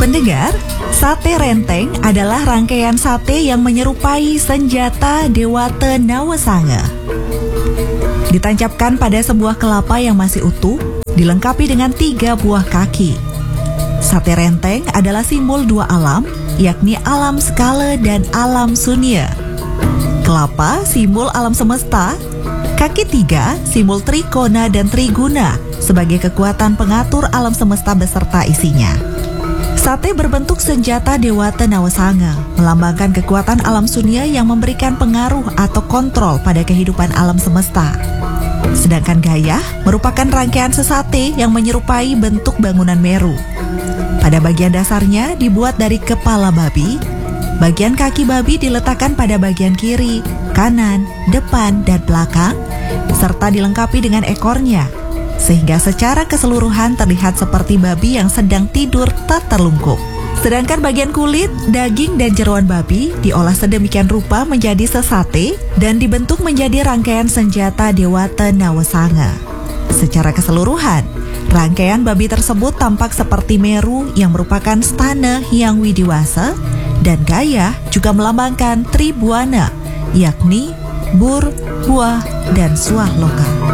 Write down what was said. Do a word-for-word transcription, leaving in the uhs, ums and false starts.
Pendengar, sate renteng adalah rangkaian sate yang menyerupai senjata Dewata Nawasanga. Ditancapkan pada sebuah kelapa yang masih utuh, dilengkapi dengan tiga buah kaki. Sate renteng adalah simbol dua alam, yakni alam skala dan alam sunya. Kelapa simbol alam semesta, kaki tiga simbol trikona dan triguna sebagai kekuatan pengatur alam semesta beserta isinya. Sate berbentuk senjata Dewata Nawasanga, melambangkan kekuatan alam sunya yang memberikan pengaruh atau kontrol pada kehidupan alam semesta. Sedangkan gayah merupakan rangkaian sesate yang menyerupai bentuk bangunan Meru. Pada bagian dasarnya dibuat dari kepala babi, bagian kaki babi diletakkan pada bagian kiri, kanan, depan, dan belakang, serta dilengkapi dengan ekornya, sehingga secara keseluruhan terlihat seperti babi yang sedang tidur tak terlungkup. Sedangkan bagian kulit, daging, dan jeroan babi diolah sedemikian rupa menjadi sesate dan dibentuk menjadi rangkaian senjata Dewata Nawasanga. Secara keseluruhan, rangkaian babi tersebut tampak seperti Meru yang merupakan stana Hyang Widiwasa, dan gayah juga melambangkan Tribuana, yakni Bur, Buah, dan Swah Loka.